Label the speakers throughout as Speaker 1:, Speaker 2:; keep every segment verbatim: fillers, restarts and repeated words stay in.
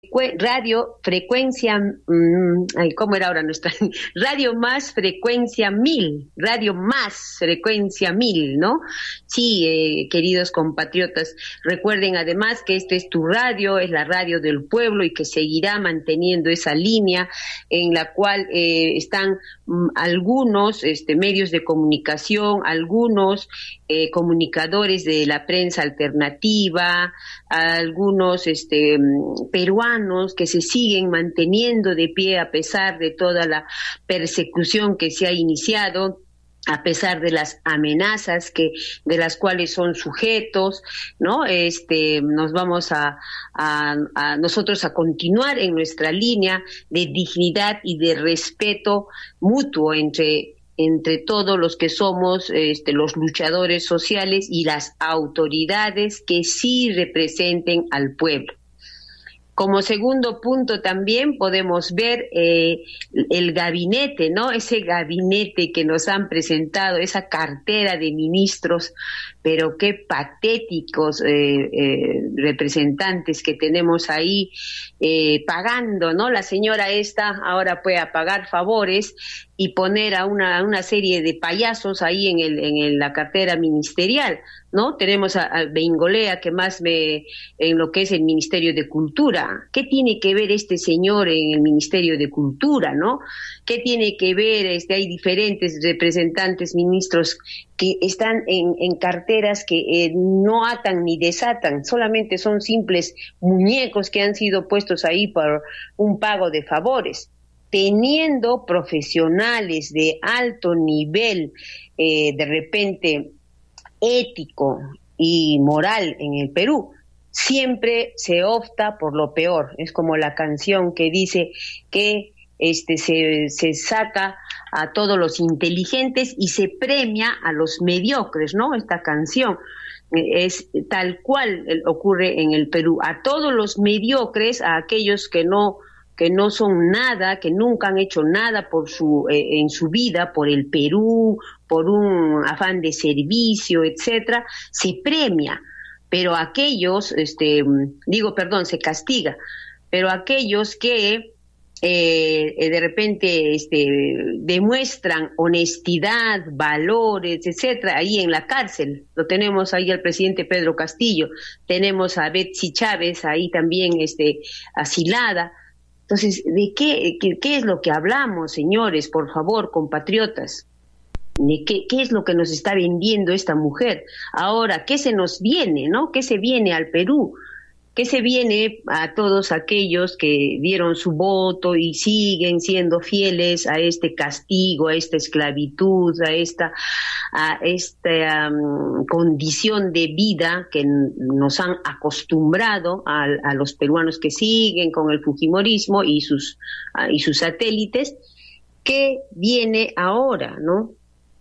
Speaker 1: Radio frecuencia, mmm, ay, ¿cómo era ahora nuestra? Radio más frecuencia mil, radio más frecuencia mil, ¿no? Sí, eh, queridos compatriotas, recuerden además que este es tu radio, es la radio del pueblo y que seguirá manteniendo esa línea en la cual eh, están mmm, algunos este, medios de comunicación, algunos eh, comunicadores de la prensa alternativa, algunos este, peruanos que se siguen manteniendo de pie a pesar de toda la persecución que se ha iniciado, a pesar de las amenazas que de las cuales son sujetos, ¿no? Este, nos vamos a, a, a nosotros a continuar en nuestra línea de dignidad y de respeto mutuo entre entre todos los que somos este, los luchadores sociales y las autoridades que sí representen al pueblo. Como segundo punto también podemos ver eh, el gabinete, ¿no? Ese gabinete que nos han presentado, esa cartera de ministros, pero qué patéticos eh, eh, representantes que tenemos ahí eh, pagando, ¿no? La señora esta ahora puede pagar favores y poner a una, a una serie de payasos ahí en, el, en el, la cartera ministerial, ¿no? Tenemos a, a Bengolea, que más me, en lo que es el Ministerio de Cultura. ¿Qué tiene que ver este señor en el Ministerio de Cultura, no? ¿Qué tiene que ver? Este, hay diferentes representantes, ministros, que están en, en carteras que eh, no atan ni desatan, solamente son simples muñecos que han sido puestos ahí por un pago de favores. Teniendo profesionales de alto nivel, eh, de repente ético y moral en el Perú, siempre se opta por lo peor. Es como la canción que dice que este se, se saca a todos los inteligentes y se premia a los mediocres, ¿no? Esta canción es tal cual ocurre en el Perú. A todos los mediocres, a aquellos que no que no son nada, que nunca han hecho nada por su eh, en su vida, por el Perú, por un afán de servicio, etcétera, se premia, pero aquellos, este, digo, perdón, se castiga, pero aquellos que eh, de repente este, demuestran honestidad, valores, etcétera, ahí en la cárcel, lo tenemos ahí al presidente Pedro Castillo, tenemos a Betsy Chávez ahí también este, asilada. Entonces, ¿de qué, qué, qué es lo que hablamos, señores? Por favor, compatriotas. ¿De qué, qué es lo que nos está vendiendo esta mujer? Ahora, ¿qué se nos viene, no? ¿Qué se viene al Perú? ¿Qué se viene a todos aquellos que dieron su voto y siguen siendo fieles a este castigo, a esta esclavitud, a esta, a esta um, condición de vida que nos han acostumbrado a, a los peruanos que siguen con el fujimorismo y sus, uh, y sus satélites? ¿Qué viene ahora, no?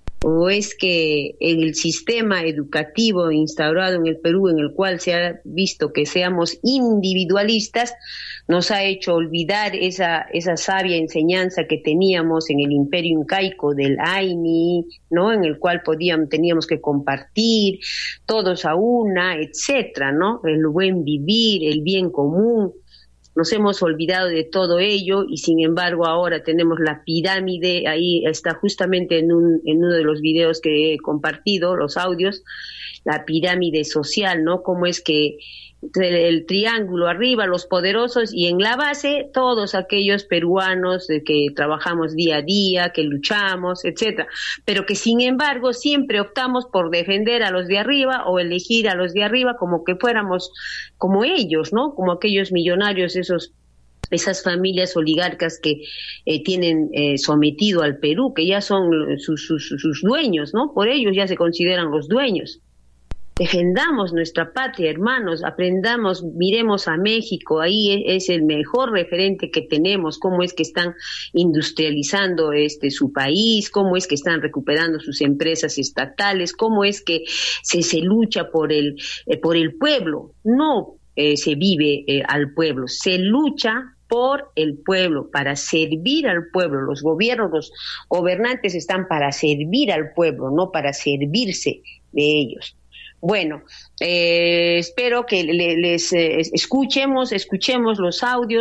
Speaker 1: ¿O es que el sistema educativo instaurado en el Perú, en el cual se ha visto que seamos individualistas, nos ha hecho olvidar esa, esa sabia enseñanza que teníamos en el imperio incaico del A I N I, ¿no? En el cual podíamos, teníamos que compartir todos a una, etcétera, ¿no? El buen vivir, el bien común. Nos hemos olvidado de todo ello y sin embargo ahora tenemos la pirámide, ahí está justamente en, un, en uno de los videos que he compartido, los audios, la pirámide social, ¿no? Cómo es que el, el triángulo arriba, los poderosos, y en la base todos aquellos peruanos de que trabajamos día a día, que luchamos, etcétera, pero que sin embargo siempre optamos por defender a los de arriba o elegir a los de arriba como que fuéramos como ellos, ¿no? Como aquellos millonarios, esos esas familias oligarcas que eh, tienen eh, sometido al Perú, que ya son sus, sus, sus dueños, ¿no? Por ellos ya se consideran los dueños. Defendamos nuestra patria, hermanos, aprendamos, miremos a México, ahí es el mejor referente que tenemos, cómo es que están industrializando este su país, cómo es que están recuperando sus empresas estatales, cómo es que se, se lucha por el, eh, por el pueblo, no eh, se vive eh, al pueblo, se lucha por el pueblo, para servir al pueblo. Los gobiernos, los gobernantes están para servir al pueblo, no para servirse de ellos. Bueno, eh, espero que le, les eh, escuchemos, escuchemos los audios.